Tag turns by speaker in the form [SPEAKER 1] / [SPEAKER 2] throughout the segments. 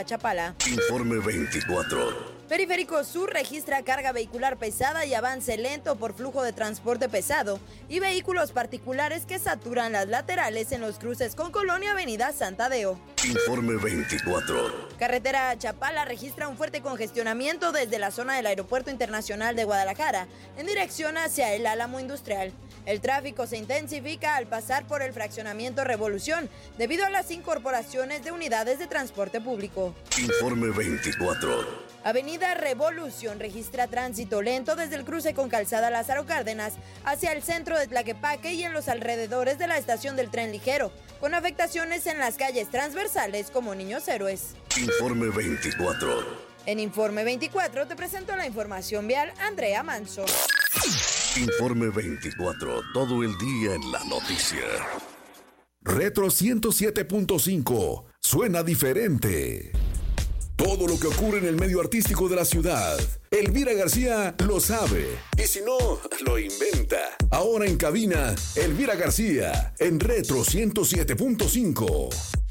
[SPEAKER 1] carretera Chapala.
[SPEAKER 2] Informe 24.
[SPEAKER 1] Periférico Sur registra carga vehicular pesada y avance lento por flujo de transporte pesado y vehículos particulares que saturan las laterales en los cruces con Colonia Avenida Santadeo.
[SPEAKER 2] Informe 24.
[SPEAKER 1] Carretera Chapala registra un fuerte congestionamiento desde la zona del Aeropuerto Internacional de Guadalajara en dirección hacia el Álamo Industrial. El tráfico se intensifica al pasar por el fraccionamiento Revolución debido a las incorporaciones de unidades de transporte público.
[SPEAKER 2] Informe 24.
[SPEAKER 1] Avenida Revolución registra tránsito lento desde el cruce con Calzada Lázaro Cárdenas hacia el centro de Tlaquepaque y en los alrededores de la estación del tren ligero, con afectaciones en las calles transversales como Niños Héroes.
[SPEAKER 2] Informe 24.
[SPEAKER 1] En Informe 24 te presento la información vial Andrea Manso.
[SPEAKER 2] Informe 24. Todo el día en la noticia.
[SPEAKER 3] Retro 107.5. Suena diferente. Todo lo que ocurre en el medio artístico de la ciudad, Elvira García lo sabe. Y si no, lo inventa. Ahora en cabina, Elvira García, en Retro 107.5.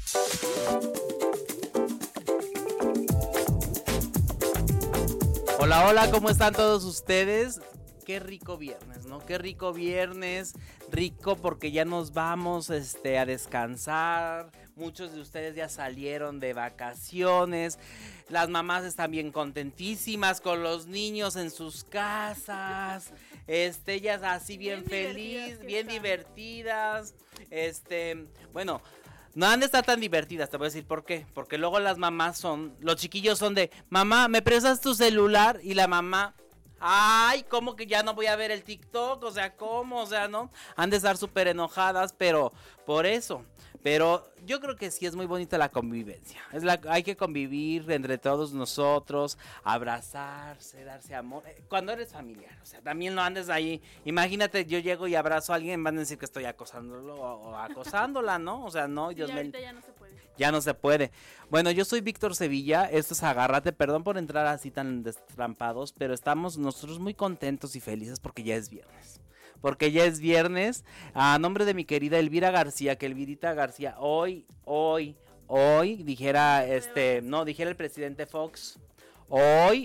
[SPEAKER 4] Hola, hola, ¿cómo están todos ustedes? Qué rico viernes, ¿no? Qué rico viernes, rico porque ya nos vamos a descansar. Muchos de ustedes ya salieron de vacaciones. Las mamás están bien contentísimas con los niños en sus casas. Ellas así bien felices, bien divertidas. Bueno, no han de estar tan divertidas, te voy a decir por qué. Porque luego las mamás los chiquillos son de, mamá, ¿me prestas tu celular? Y la mamá, ay, ¿cómo que ya no voy a ver el TikTok? O sea, ¿cómo? O sea, ¿no? Han de estar súper enojadas, pero por eso. Pero yo creo que sí es muy bonita la convivencia. Hay que convivir entre todos nosotros, abrazarse, darse amor. Cuando eres familiar, o sea, también no andes ahí. Imagínate, yo llego y abrazo a alguien, van a decir que estoy acosándolo o acosándola, ¿no? O sea, no,
[SPEAKER 5] sí,
[SPEAKER 4] Dios mío.
[SPEAKER 5] Ahorita ya no se puede.
[SPEAKER 4] Ya no se puede. Bueno, yo soy Víctor Sevilla, esto es Agárrate, perdón por entrar así tan destrampados, pero estamos nosotros muy contentos y felices porque ya es viernes. Porque ya es viernes, a nombre de mi querida Elvira García, que Elvirita García, hoy, dijera dijera el presidente Fox, hoy,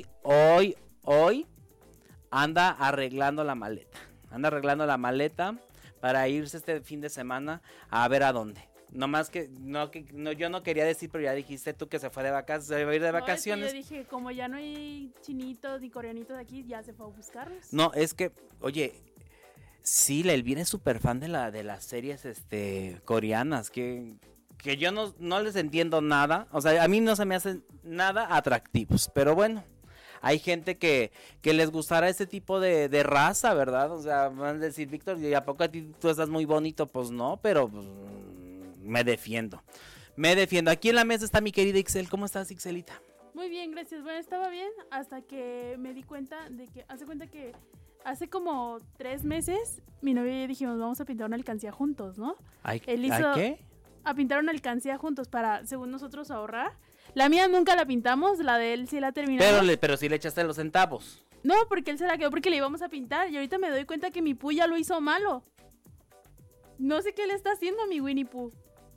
[SPEAKER 4] anda arreglando la maleta para irse este fin de semana a ver a dónde. No más que yo no quería decir, pero ya dijiste tú que se fue de vacaciones, se va a ir de vacaciones.
[SPEAKER 5] Es que yo dije, como ya no hay chinitos ni coreanitos aquí, ya se fue a buscarlos.
[SPEAKER 4] No, es que, oye, sí, la Elvira es súper fan de las series coreanas, que yo no les entiendo nada, o sea, a mí no se me hacen nada atractivos, pero bueno, hay gente que les gustará ese tipo de raza, ¿verdad? O sea, van a decir, Víctor, ¿y a poco a ti tú estás muy bonito? Pues no, pero pues, me defiendo. Aquí en la mesa está mi querida Ixel. ¿Cómo estás, Ixelita?
[SPEAKER 5] Muy bien, gracias. Bueno, estaba bien hasta que me di cuenta de que, hace cuenta que hace como 3 meses mi novio y yo dijimos, vamos a pintar una alcancía juntos, ¿no?
[SPEAKER 4] ¿A qué?
[SPEAKER 5] A pintar una alcancía juntos para, según nosotros, ahorrar. La mía nunca la pintamos, la de él sí la terminamos.
[SPEAKER 4] Pero sí le echaste los centavos.
[SPEAKER 5] No, porque él se la quedó porque le íbamos a pintar y ahorita me doy cuenta que mi Pooh ya lo hizo malo. No sé qué le está haciendo a mi Winnie Pooh.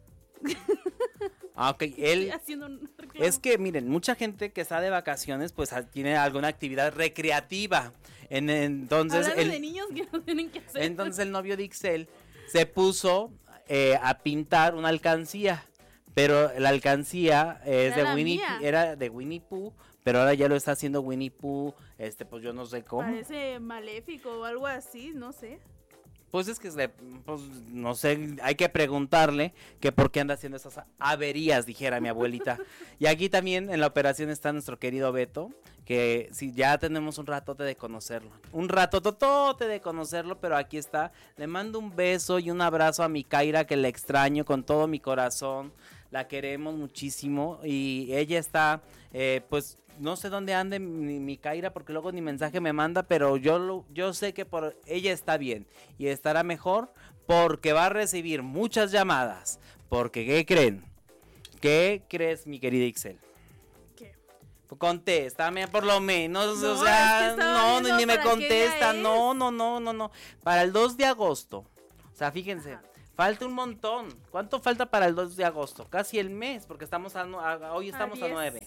[SPEAKER 4] Ah, ok, es que miren, mucha gente que está de vacaciones pues tiene alguna actividad recreativa. Entonces
[SPEAKER 5] hablando de niños que no tienen que hacer.
[SPEAKER 4] Entonces el novio de Ixel se puso a pintar una alcancía, pero la alcancía era de Winnie Pooh, pero ahora ya lo está haciendo Winnie Pooh, pues yo no sé cómo.
[SPEAKER 5] Parece maléfico o algo así, no sé.
[SPEAKER 4] Pues es que, pues, no sé, hay que preguntarle que por qué anda haciendo esas averías, dijera mi abuelita. Y aquí también en la operación está nuestro querido Beto, que sí, ya tenemos un ratote de conocerlo. Un ratototote de conocerlo, pero aquí está. Le mando un beso y un abrazo a mi Kaira, que la extraño con todo mi corazón. La queremos muchísimo y ella está, pues, no sé dónde ande mi Kaira porque luego ni mensaje me manda, pero yo sé que ella está bien y estará mejor porque va a recibir muchas llamadas. Porque, ¿qué creen? ¿Qué crees, mi querida Ixel?
[SPEAKER 5] ¿Qué?
[SPEAKER 4] Contéstame por lo menos,
[SPEAKER 5] no,
[SPEAKER 4] o sea,
[SPEAKER 5] es que
[SPEAKER 4] ni me contesta, no. Para el 2 de agosto, o sea, fíjense.
[SPEAKER 5] Ajá.
[SPEAKER 4] Falta un montón. ¿Cuánto falta para el 2 de agosto? Casi el mes, porque hoy estamos a 9.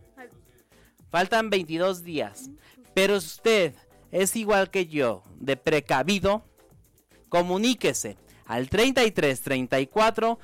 [SPEAKER 4] Faltan 22 días. Pero usted es igual que yo, de precavido, comuníquese al 33 34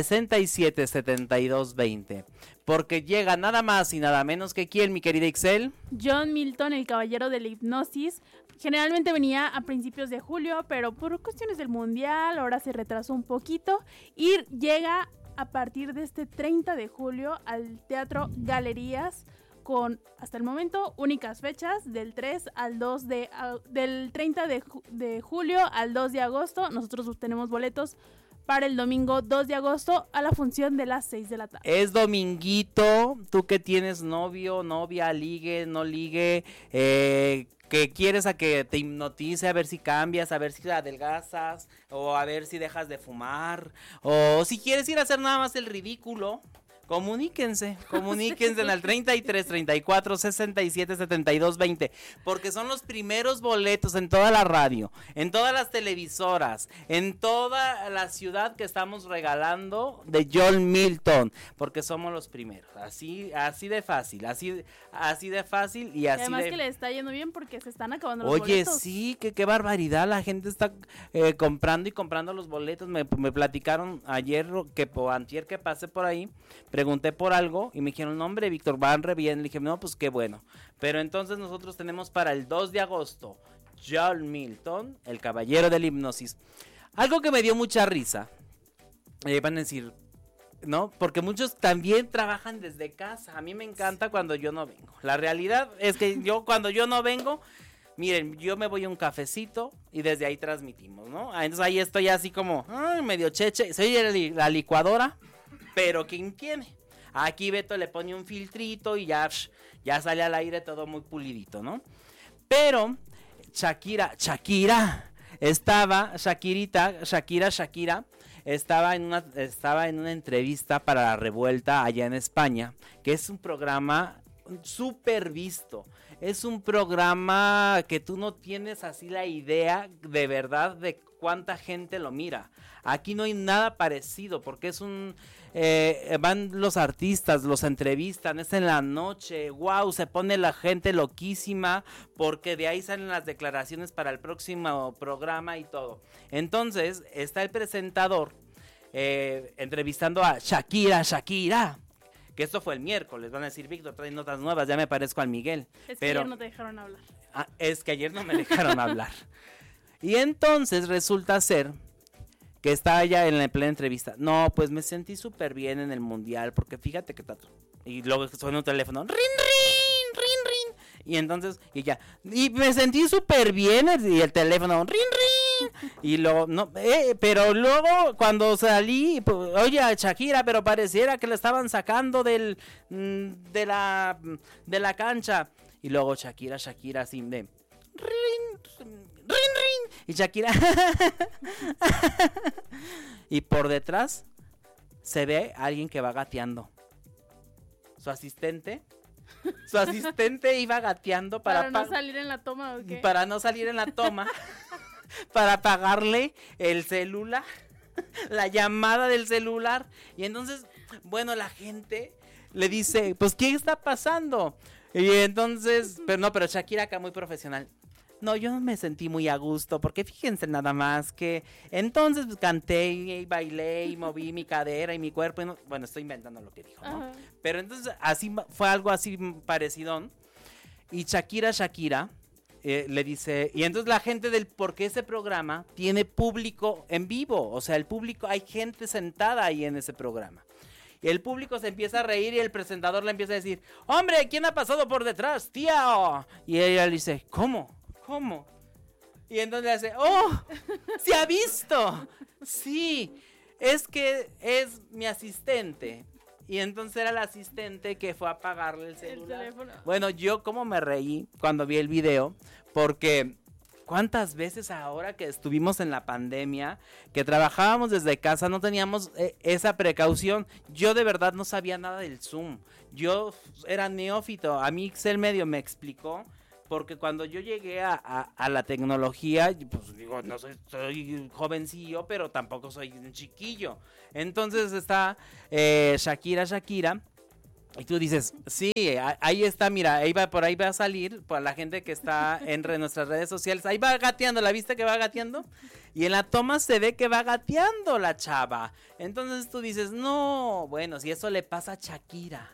[SPEAKER 4] 67 72 20. Porque llega nada más y nada menos que ¿quién, mi querida Ixel?
[SPEAKER 5] John Milton, el caballero de la hipnosis. Generalmente venía a principios de julio, pero por cuestiones del mundial, ahora se retrasó un poquito. Y llega a partir de este 30 de julio al Teatro Galerías, con hasta el momento únicas fechas del 3 al 2 del 30 de julio al 2 de agosto. Nosotros tenemos boletos para el domingo 2 de agosto a la función de las 6 de la tarde.
[SPEAKER 4] Es dominguito, tú que tienes novio, novia, ligue, no ligue, que quieres a que te hipnotice, a ver si cambias, a ver si adelgazas, o a ver si dejas de fumar, o si quieres ir a hacer nada más el ridículo. Comuníquense al 33 34 67 72 20, porque son los primeros boletos en toda la radio, en todas las televisoras, en toda la ciudad que estamos regalando de John Milton, porque somos los primeros, así de fácil, así de fácil y así
[SPEAKER 5] además
[SPEAKER 4] de...
[SPEAKER 5] que le está yendo bien porque se están acabando los
[SPEAKER 4] Oye,
[SPEAKER 5] boletos.
[SPEAKER 4] sí, qué barbaridad, la gente está comprando y comprando los boletos. Me platicaron ayer o antier que pasé por ahí, pregunté por algo y me dijeron, no, hombre, Víctor, van re bien. Le dije, no, pues qué bueno. Pero entonces nosotros tenemos para el 2 de agosto John Milton, el caballero de la hipnosis. Algo que me dio mucha risa, van a decir, ¿no? Porque muchos también trabajan desde casa. A mí me encanta cuando yo no vengo. La realidad es que cuando yo no vengo, miren, yo me voy a un cafecito y desde ahí transmitimos, ¿no? Entonces ahí estoy así como, medio cheche. Soy la licuadora, pero ¿quién tiene? Aquí Beto le pone un filtrito y ya sale al aire todo muy pulidito, ¿no? Pero Shakira estaba en una entrevista para La Revuelta allá en España, que es un programa súper visto. Es un programa que tú no tienes así la idea de verdad de cuánta gente lo mira. Aquí no hay nada parecido porque es van los artistas, los entrevistan, es en la noche, wow, se pone la gente loquísima porque de ahí salen las declaraciones para el próximo programa y todo. Entonces está el presentador entrevistando a Shakira. Que esto fue el miércoles, van a decir, Víctor, trae notas nuevas, ya me parezco al Miguel.
[SPEAKER 5] Es que ayer no te dejaron hablar.
[SPEAKER 4] Es que ayer no me dejaron hablar. Y entonces resulta ser que estaba ya en la plena entrevista. No, pues me sentí súper bien en el mundial, porque fíjate que... Y luego suena un teléfono, rin, rin, rin, rin. Y entonces, y me sentí súper bien, y el teléfono, rin, rin. Y luego, no, pero luego cuando salí, pues, oye, Shakira, pero pareciera que la estaban sacando de la cancha. Y luego Shakira así de, rin, y Shakira y por detrás se ve a alguien que va gateando. Su asistente iba gateando
[SPEAKER 5] para no salir en la toma, ¿o qué?
[SPEAKER 4] Para no salir en la toma. Para pagarle el celular, la llamada del celular. Y entonces, bueno, la gente le dice, pues, ¿qué está pasando? Y entonces, pero Shakira acá muy profesional. No, yo me sentí muy a gusto, porque fíjense nada más que entonces canté y bailé y moví mi cadera y mi cuerpo. Y bueno, estoy inventando lo que dijo, ¿no? Ajá. Pero entonces así fue algo así parecido. Y Shakira le dice, y entonces la gente porque ese programa tiene público en vivo, o sea, el público, hay gente sentada ahí en ese programa. Y el público se empieza a reír y el presentador le empieza a decir, hombre, ¿quién ha pasado por detrás, tía? Y ella le dice, ¿Cómo? Y entonces le hace, ¡oh! ¡Se ha visto! Sí, es que es mi asistente. Y entonces era el asistente que fue a pagarle el celular. Bueno, yo como me reí cuando vi el video, porque ¿cuántas veces ahora que estuvimos en la pandemia, que trabajábamos desde casa, no teníamos esa precaución? Yo de verdad no sabía nada del Zoom. Yo era neófito. A mí Ixel medio me explicó, porque cuando yo llegué a la tecnología, pues digo, no soy jovencillo, pero tampoco soy un chiquillo. Entonces está Shakira, y tú dices, sí, ahí está, mira, por ahí va a salir, para la gente que está en nuestras redes sociales, ahí va gateando, ¿la viste que va gateando? Y en la toma se ve que va gateando la chava. Entonces tú dices, no, bueno, si eso le pasa a Shakira,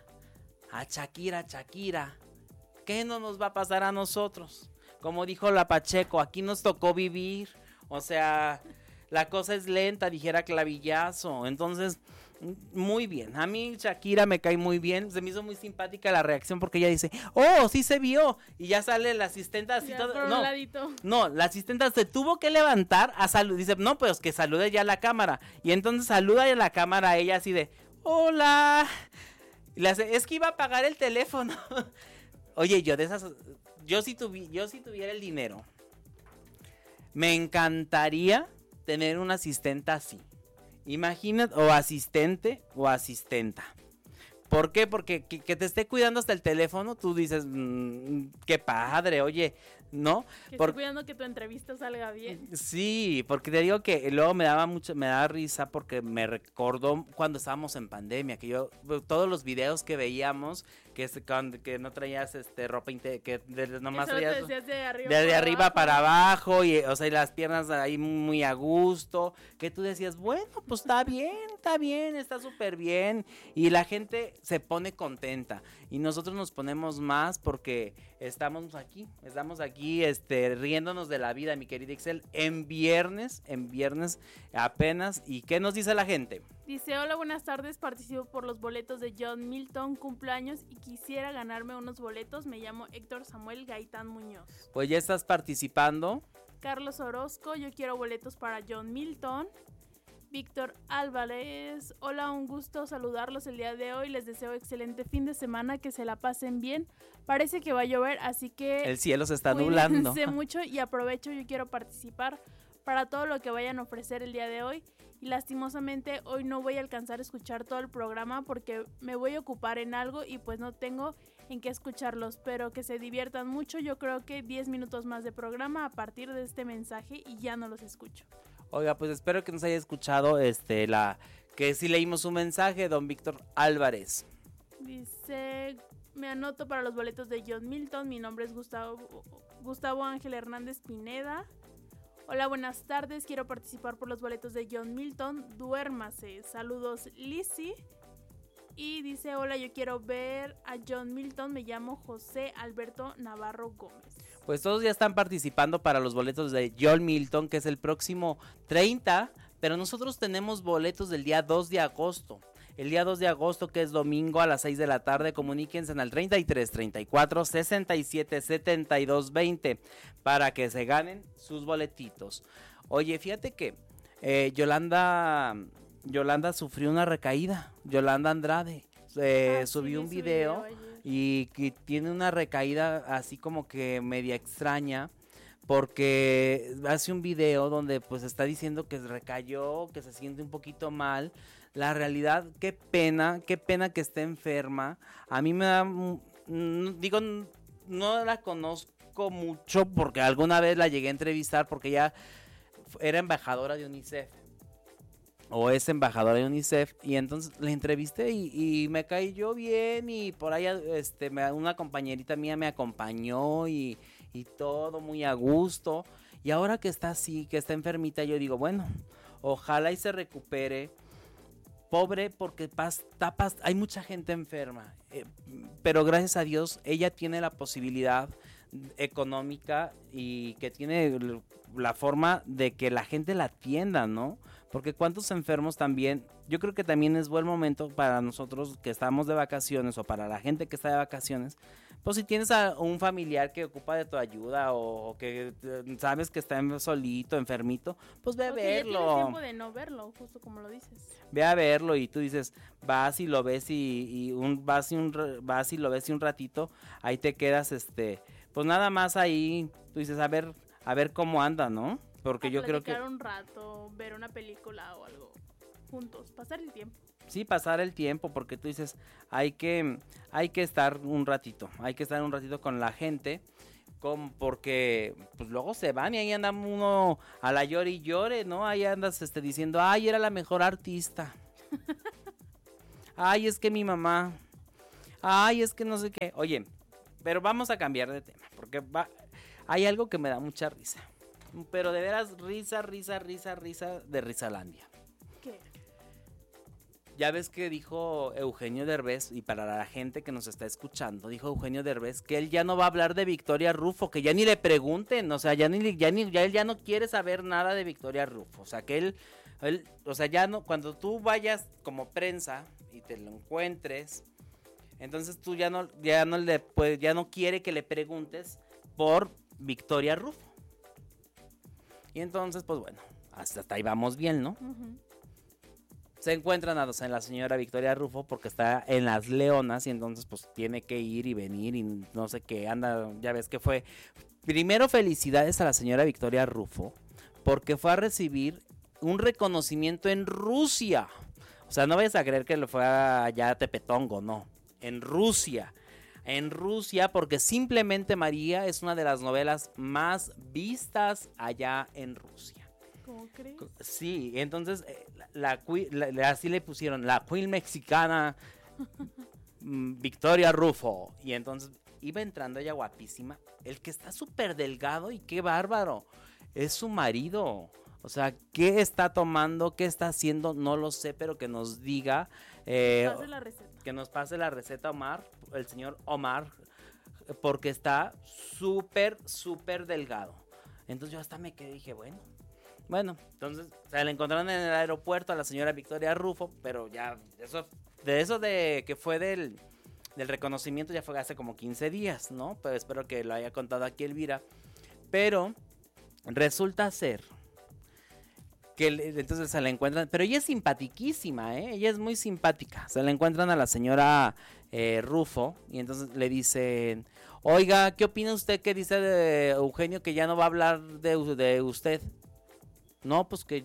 [SPEAKER 4] ¿qué no nos va a pasar a nosotros? Como dijo la Pacheco, aquí nos tocó vivir, o sea, la cosa es lenta, dijera Clavillazo. Entonces, muy bien, a mí Shakira me cae muy bien, se me hizo muy simpática la reacción porque ella dice, oh, sí se vio, y ya sale la asistenta así todo, no, la asistenta se tuvo que levantar a saludar, dice, no, pues que salude ya a la cámara, y entonces saluda a la cámara a ella así de, hola, y le hace, es que iba a pagar el teléfono. Oye, yo si tuviera el dinero, me encantaría tener una asistenta así. Imagínate, o asistente o asistenta. ¿Por qué? Porque que te esté cuidando hasta el teléfono, tú dices, qué padre, oye, ¿no?
[SPEAKER 5] Que esté cuidando que tu entrevista salga bien.
[SPEAKER 4] Sí, porque te digo que luego me daba risa porque me recordó cuando estábamos en pandemia, que todos los videos que veíamos, que no traías ropa que nomás traías de arriba para abajo, y o sea, y las piernas ahí muy a gusto, que tú decías, bueno, pues está bien, está súper bien, y la gente se pone contenta, y nosotros nos ponemos más porque estamos aquí riéndonos de la vida, mi querida Ixel, en viernes apenas. ¿Y qué nos dice la gente?
[SPEAKER 5] Dice, hola, buenas tardes, participo por los boletos de John Milton, cumpleaños, y quisiera ganarme unos boletos. Me llamo Héctor Samuel Gaitán Muñoz.
[SPEAKER 4] Pues ya estás participando.
[SPEAKER 5] Carlos Orozco, yo quiero boletos para John Milton. Víctor Álvarez, hola, un gusto saludarlos el día de hoy, les deseo excelente fin de semana, que se la pasen bien, parece que va a llover, así que
[SPEAKER 4] el cielo se está nublando.
[SPEAKER 5] Cuídense mucho y aprovecho, yo quiero participar para todo lo que vayan a ofrecer el día de hoy, y lastimosamente hoy no voy a alcanzar a escuchar todo el programa porque me voy a ocupar en algo y pues no tengo en qué escucharlos, pero que se diviertan mucho, yo creo que 10 minutos más de programa a partir de este mensaje y ya no los escucho.
[SPEAKER 4] Oiga, pues espero que nos haya escuchado que sí leímos un mensaje, don Víctor Álvarez.
[SPEAKER 5] Dice, me anoto para los boletos de John Milton, mi nombre es Gustavo Ángel Hernández Pineda. Hola, buenas tardes, quiero participar por los boletos de John Milton, duérmase, saludos Lizzy. Y dice, hola, yo quiero ver a John Milton, me llamo José Alberto Navarro Gómez.
[SPEAKER 4] Pues todos ya están participando para los boletos de John Milton, que es el próximo 30, pero nosotros tenemos boletos del día 2 de agosto. El día 2 de agosto, que es domingo a las 6 de la tarde, comuníquense al 33 34 67 72 20 para que se ganen sus boletitos. Oye, fíjate que Yolanda sufrió una recaída, Yolanda Andrade, subió un video y que tiene una recaída así como que media extraña, porque hace un video donde pues está diciendo que recayó, que se siente un poquito mal. La realidad, qué pena que esté enferma. A mí me da, digo, no la conozco mucho porque alguna vez la llegué a entrevistar porque ella era embajadora de UNICEF. O es embajadora de UNICEF, y entonces la entrevisté y me cayó bien, y por ahí una compañerita mía me acompañó y todo muy a gusto, y ahora que está así, que está enfermita, yo digo, bueno, ojalá y se recupere, pobre, porque hay mucha gente enferma, pero gracias a Dios ella tiene la posibilidad económica y que tiene la forma de que la gente la atienda, ¿no? Porque cuántos enfermos también, yo creo que también es buen momento para nosotros que estamos de vacaciones, o para la gente que está de vacaciones, pues si tienes a un familiar que ocupa de tu ayuda, o que sabes que está solito, enfermito, pues ve a verlo.
[SPEAKER 5] Ya tienes tiempo de no verlo, justo como lo dices.
[SPEAKER 4] Ve a verlo y tú dices, vas y lo ves vas y lo ves y un ratito, ahí te quedas, pues nada más ahí, tú dices, a ver cómo anda, ¿no? Porque yo creo que
[SPEAKER 5] un rato, ver una película o algo juntos, pasar el tiempo.
[SPEAKER 4] Sí, pasar el tiempo, porque tú dices, hay que estar un ratito con la gente, porque pues luego se van y ahí anda uno a la llore y llore, ¿no? Ahí andas diciendo, ay, era la mejor artista. Ay, es que mi mamá. Ay, es que no sé qué. Oye, pero vamos a cambiar de tema, porque hay algo que me da mucha risa. Pero de veras, risa de Risalandia.
[SPEAKER 5] ¿Qué?
[SPEAKER 4] Ya ves que dijo Eugenio Derbez, y para la gente que nos está escuchando, dijo Eugenio Derbez que él ya no va a hablar de Victoria Rufo, que ya ni le pregunten, o sea, ya él ya no quiere saber nada de Victoria Rufo, o sea, que él, o sea, ya no, cuando tú vayas como prensa y te lo encuentres, entonces tú ya no quiere que le preguntes por Victoria Rufo. Y entonces, pues bueno, hasta ahí vamos bien, ¿no?
[SPEAKER 5] Uh-huh.
[SPEAKER 4] Se encuentran a la señora Victoria Rufo porque está en Las Leonas y entonces pues tiene que ir y venir y no sé qué, anda, ya ves que fue. Primero felicidades a la señora Victoria Rufo porque fue a recibir un reconocimiento en Rusia. O sea, no vayas a creer que lo fue allá a Tepetongo, no, en Rusia. En Rusia porque simplemente María es una de las novelas más vistas allá en Rusia.
[SPEAKER 5] ¿Cómo crees?
[SPEAKER 4] Sí, entonces así le pusieron la queen mexicana Victoria Rufo. Y entonces iba entrando ella guapísima. El que está súper delgado y qué bárbaro es su marido. O sea, ¿qué está tomando? ¿Qué está haciendo? No lo sé, pero que nos diga.
[SPEAKER 5] Pase la receta.
[SPEAKER 4] Que nos pase la receta, Omar, el señor Omar, porque está súper delgado. Entonces yo hasta me quedé y dije, bueno, entonces se la encontraron en el aeropuerto a la señora Victoria Rufo, pero ya de que fue del reconocimiento ya fue hace como 15 días, ¿no? Pero espero que lo haya contado aquí Elvira. Pero resulta ser que entonces se la encuentran, pero ella es simpatiquísima, ella es muy simpática. Se la encuentran a la señora Rufo y entonces le dicen, oiga, ¿qué opina usted que dice de Eugenio que ya no va a hablar de usted? No, pues que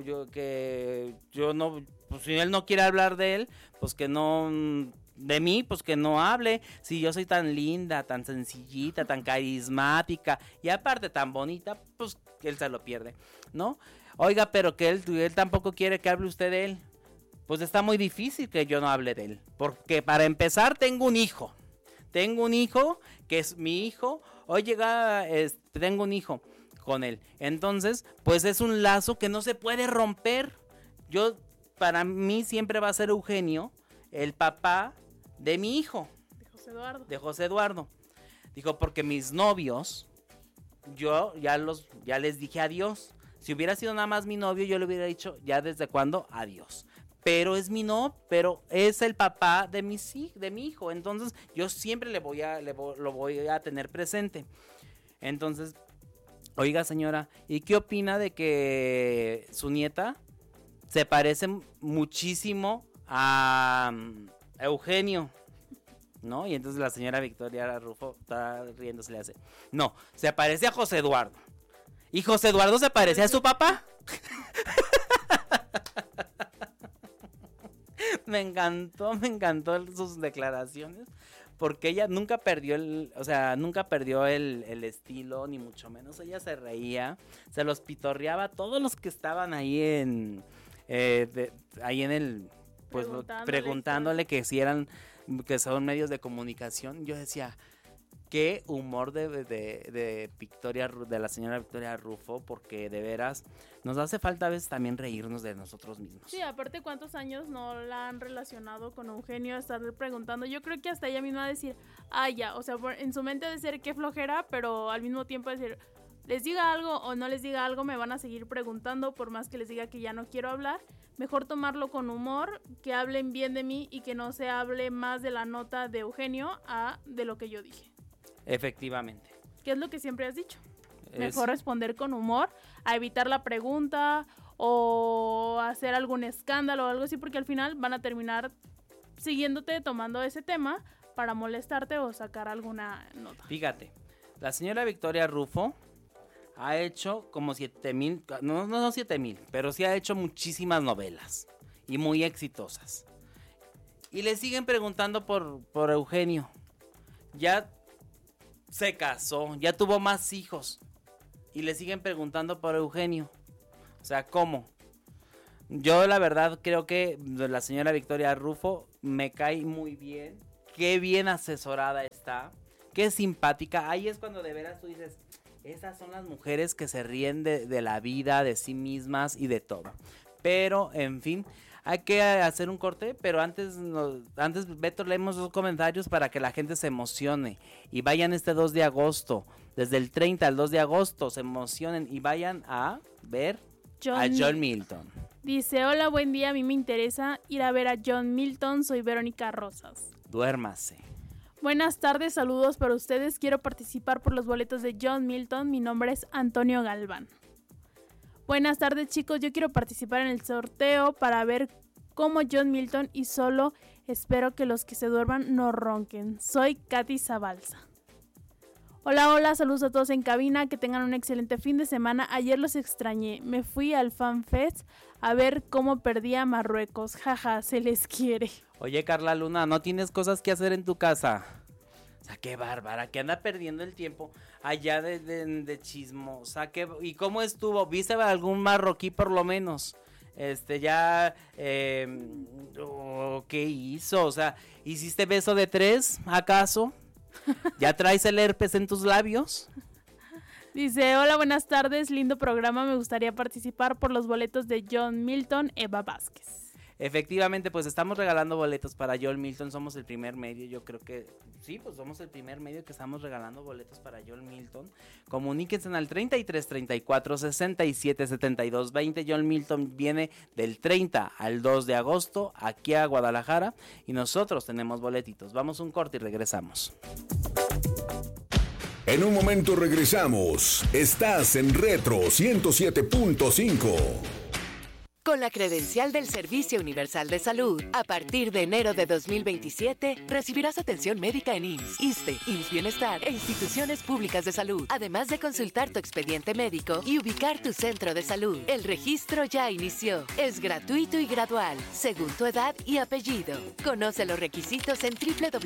[SPEAKER 4] pues si él no quiere hablar de él, pues que no, de mí, pues que no hable. Si yo soy tan linda, tan sencillita, tan carismática y aparte tan bonita, pues él se lo pierde, ¿no? Oiga, pero que él tampoco quiere que hable usted de él. Pues está muy difícil que yo no hable de él, porque para empezar tengo un hijo que es mi hijo. Tengo un hijo con él. Entonces, pues es un lazo que no se puede romper. Para mí siempre va a ser Eugenio, el papá de mi hijo. De José Eduardo. Dijo, porque mis novios, yo ya les dije adiós. Si hubiera sido nada más mi novio, yo le hubiera dicho ya desde cuándo adiós. Pero es pero es el papá de mi hijo. Entonces, yo siempre lo voy a tener presente. Entonces, oiga señora, ¿y qué opina de que su nieta se parece muchísimo a Eugenio? ¿No? Y entonces la señora Victoria Rufo está riéndose, le hace, no, se parece a José Eduardo. ¿Y José Eduardo se parece a su papá? Me encantó sus declaraciones. Porque ella nunca perdió el estilo, ni mucho menos. Ella se reía, se los pitorreaba a todos los que estaban ahí ahí en el, pues preguntándole que si que son medios de comunicación. Yo decía, qué humor de Victoria, de la señora Victoria Rufo, porque de veras nos hace falta a veces también reírnos de nosotros mismos.
[SPEAKER 5] Sí, aparte cuántos años no la han relacionado con Eugenio, estarle preguntando. Yo creo que hasta ella misma va a decir, ya, o sea, en su mente ha de ser qué flojera, pero al mismo tiempo decir, les diga algo o no les diga algo, me van a seguir preguntando, por más que les diga que ya no quiero hablar. Mejor tomarlo con humor, que hablen bien de mí y que no se hable más de la nota de Eugenio de lo que yo dije.
[SPEAKER 4] Efectivamente.
[SPEAKER 5] ¿Qué es lo que siempre has dicho? Mejor responder con humor, a evitar la pregunta o hacer algún escándalo o algo así, porque al final van a terminar siguiéndote, tomando ese tema para molestarte o sacar alguna nota.
[SPEAKER 4] Fíjate, la señora Victoria Rufo ha hecho como 7,000, no 7,000, pero sí ha hecho muchísimas novelas y muy exitosas. Y le siguen preguntando por Eugenio. Ya se casó, ya tuvo más hijos. Y le siguen preguntando por Eugenio. O sea, ¿cómo? Yo la verdad creo que la señora Victoria Rufo me cae muy bien. Qué bien asesorada está. Qué simpática. Ahí es cuando de veras tú dices, esas son las mujeres que se ríen de la vida, de sí mismas y de todo. Pero, en fin, hay que hacer un corte, pero antes Beto, leemos los comentarios para que la gente se emocione. Y vayan este 2 de agosto, desde el 30 al 2 de agosto, se emocionen y vayan a ver a John Milton.
[SPEAKER 5] Dice, hola, buen día, a mí me interesa ir a ver a John Milton, soy Verónica Rosas.
[SPEAKER 4] Duérmase.
[SPEAKER 5] Buenas tardes, saludos para ustedes, quiero participar por los boletos de John Milton, mi nombre es Antonio Galván. Buenas tardes, chicos, yo quiero participar en el sorteo para ver cómo John Milton y solo espero que los que se duerman no ronquen. Soy Katy Zabalza. Hola, saludos a todos en cabina, que tengan un excelente fin de semana. Ayer los extrañé, me fui al Fan Fest a ver cómo perdía Marruecos. Jaja, se les quiere.
[SPEAKER 4] Oye, Carla Luna, ¿no tienes cosas que hacer en tu casa? O sea, qué bárbara, que anda perdiendo el tiempo allá de chismosa. ¿Y cómo estuvo? ¿Viste algún marroquí por lo menos? ¿Qué hizo? O sea, ¿hiciste beso de 3, acaso? ¿Ya traes el herpes en tus labios?
[SPEAKER 5] Dice, hola, buenas tardes, lindo programa, me gustaría participar por los boletos de John Milton, Eva Vázquez.
[SPEAKER 4] Efectivamente, pues estamos regalando boletos para John Milton, somos el primer medio, yo creo que sí, pues somos el primer medio que estamos regalando boletos para John Milton. Comuníquense al 33 34 67 72 20. John Milton viene del 30 al 2 de agosto aquí a Guadalajara y nosotros tenemos boletitos. Vamos a un corte y regresamos.
[SPEAKER 3] En un momento regresamos. Estás en Retro 107.5.
[SPEAKER 6] Con la credencial del Servicio Universal de Salud, a partir de enero de 2027, recibirás atención médica en IMSS, ISSSTE, IMSS Bienestar e instituciones públicas de salud, además de consultar tu expediente médico y ubicar tu centro de salud. El registro ya inició. Es gratuito y gradual, según tu edad y apellido. Conoce los requisitos en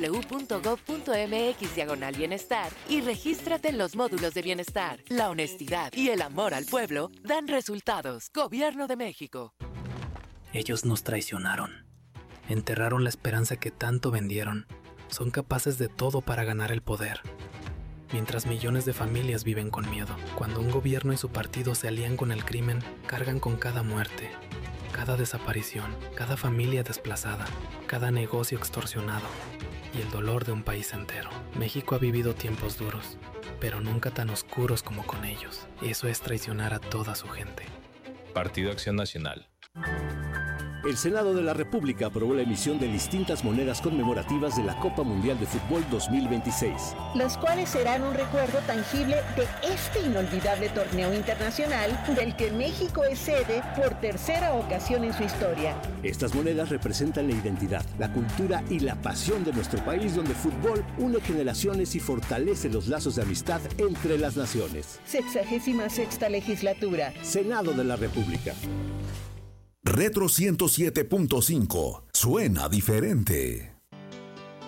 [SPEAKER 6] www.gov.mx/bienestar y regístrate en los módulos de bienestar. La honestidad y el amor al pueblo dan resultados. Gobierno de México.
[SPEAKER 7] Ellos nos traicionaron, enterraron la esperanza que tanto vendieron, son capaces de todo para ganar el poder. Mientras millones de familias viven con miedo, cuando un gobierno y su partido se alían con el crimen, cargan con cada muerte, cada desaparición, cada familia desplazada, cada negocio extorsionado y el dolor de un país entero. México ha vivido tiempos duros, pero nunca tan oscuros como con ellos. Eso es traicionar a toda su gente.
[SPEAKER 8] Partido Acción Nacional.
[SPEAKER 9] El Senado de la República aprobó la emisión de distintas monedas conmemorativas de la Copa Mundial de Fútbol 2026.
[SPEAKER 10] Las cuales serán un recuerdo tangible de este inolvidable torneo internacional del que México es sede por tercera ocasión en su historia.
[SPEAKER 9] Estas monedas representan la identidad, la cultura y la pasión de nuestro país, donde el fútbol une generaciones y fortalece los lazos de amistad entre las naciones.
[SPEAKER 10] 66ª legislatura.
[SPEAKER 9] Senado de la República.
[SPEAKER 3] Retro 107.5. Suena diferente.